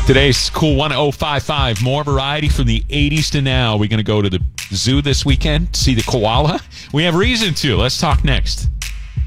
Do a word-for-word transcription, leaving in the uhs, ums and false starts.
Today's Cool one oh five five. More variety from the eighties to now. We're going to go to the zoo this weekend, see the koala. We have reason to. Let's talk next.